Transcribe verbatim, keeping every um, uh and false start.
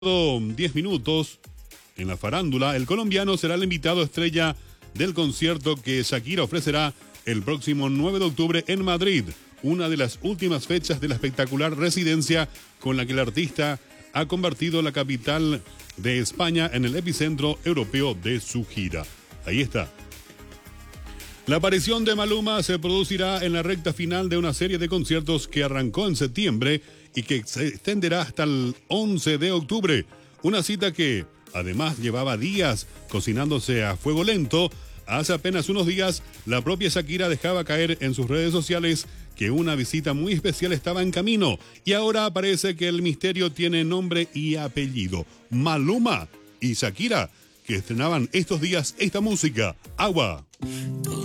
diez minutos en la farándula, el colombiano será el invitado estrella del concierto que Shakira ofrecerá el próximo nueve de octubre en Madrid, una de las últimas fechas de la espectacular residencia con la que el artista ha convertido la capital de España en el epicentro europeo de su gira. Ahí está. La aparición de Maluma se producirá en la recta final de una serie de conciertos que arrancó en septiembre y que se extenderá hasta el once de octubre. Una cita que, además, llevaba días cocinándose a fuego lento. Hace apenas unos días, la propia Shakira dejaba caer en sus redes sociales que una visita muy especial estaba en camino. Y ahora parece que el misterio tiene nombre y apellido. Maluma y Shakira, que estrenaban estos días esta música, Agua.